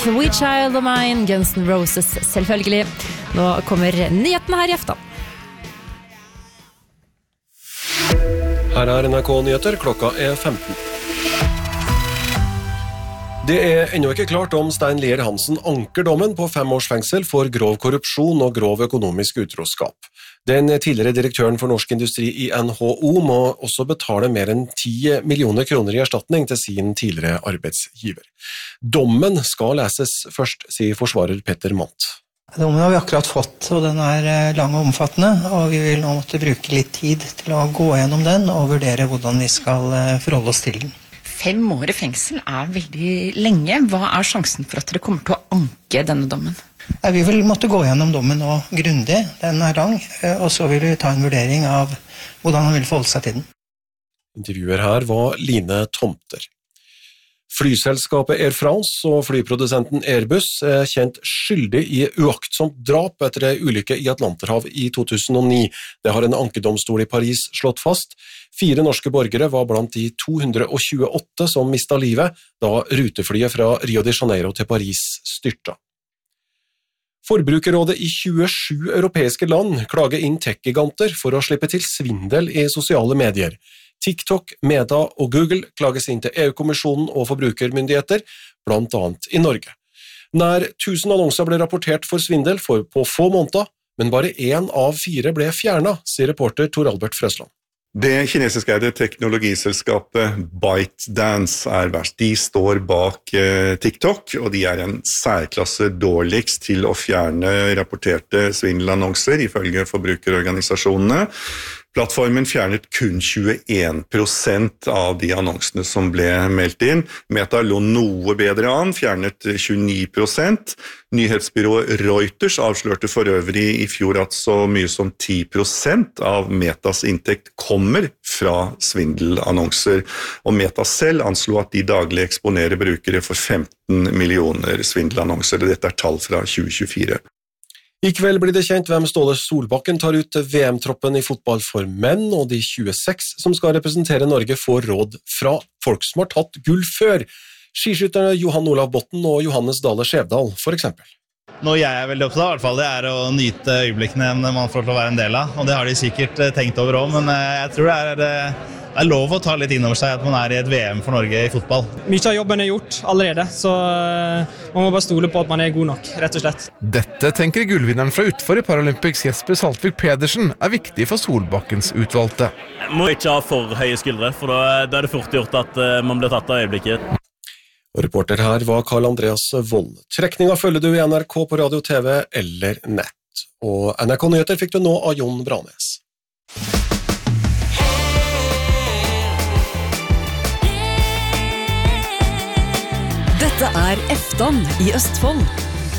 Sweet Child of Mine, Guns N' Roses selvfølgelig. Nå kommer nyhetene her i aften. Her NRK Nyheter, klokka 15. Det ennå ikke klart om Stein Lier Hansen anker dommen på 5 års fengsel for grov korrupsjon og grov økonomisk utroskap. Den tidligere direktøren for Norsk Industri i NHO må også betale mer enn 10 millioner kroner i erstatning til sin tidligere arbeidsgiver. Dommen skal leses først, sier forsvarer Petter Mont. Dommen har vi akkurat fått, og den lang og omfattende, og vi vil nå måtte bruke litt tid til å gå gjennom den og vurdere hvordan vi skal forholde oss til den. 5 år i fengsel veldig lenge. Hva sjansen for at dere kommer til å anke denne dommen? Vi vil måtte gå gjennom dommen nå grundig, den lang, og så vil vi ta en vurdering av hvordan han vil forholde seg til den. Intervjuer her var Line Tomter. Flyselskapet Air France og flyprodusenten Airbus kjent skyldig i uaktsomt drap etter en ulykke i Atlanterhav i 2009. Det har en ankedomstol i Paris slått fast. 4 norske borgere var blant de 228 som mistet livet da ruteflyet fra Rio de Janeiro til Paris styrta. Forbrukerrådet i 27 europeiske land klager inn tech-giganter for å slippe til svindel i sosiale medier. TikTok, Meta og Google klages inn til EU-kommisjonen og forbrukermyndigheter, blant annet i Norge. Nær 1000 annonser ble rapportert for svindel på få måneder, men bare 1 av 4 ble fjernet, sier reporter Tor Albert Frøsland. Det kinesiskeide teknologiselskapet ByteDance verst. De står bak TikTok, og de en særklasse dårligst til å fjerne rapporterte svindelannonser, ifølge forbrukerorganisasjonene. Plattformen fjernet kun 21% av de annonsene som ble meldt inn. Meta lå noe bedre an, fjernet 29%. Nyhetsbyrået Reuters avslørte for øvrig i fjor at så mye som 10% av Metas inntekt kommer fra svindelannonser. Og Meta selv anslo at de daglig eksponerer brukere for 15 millioner svindelannonser. Dette tall fra 2024. I kveld blir det kjent hvem Ståle Solbakken tar ut VM-troppen i fotball for menn, og de 26 som skal representere Norge får råd fra folk som har tatt gull før. Skiskytterne Johan Olav Botten og Johannes Dale Skjevdal, for eksempel. Noe jeg veldig opptatt av, i hvert fall, det å nyte øyeblikkene man får til å være en del av, og det har de sikkert tenkt over også, men jeg tror det er lov å ta litt inn over seg at man i et VM for Norge i fotball. Mye av jobben gjort allerede, så man må bare stole på at man god nok, rett og slett. Dette tenker gullvinneren fra utfor i Paralympics Jesper Saltvik Pedersen viktig for Solbakkens utvalgte. Må ikke ha for høye skuldre, for da det fort gjort at man blir tatt av øyeblikket. Og reporter her var Karl Andreas Vold. Trekninga følger du i NRK på radio, TV eller nett. Og NRK Nyheter fikk du nå av Jon Branes. Dette Eftan i Østfold.